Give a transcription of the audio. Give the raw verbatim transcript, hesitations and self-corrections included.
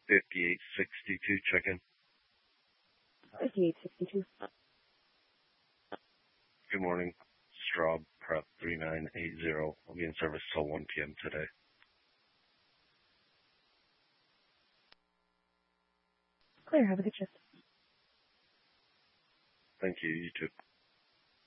fifty-eight sixty-two, check-in. fifty-eight sixty-two. Good morning. Straub Prep three nine eight zero. I'll be in service till one p.m. today. Clear. Have a good shift. Thank you. You too.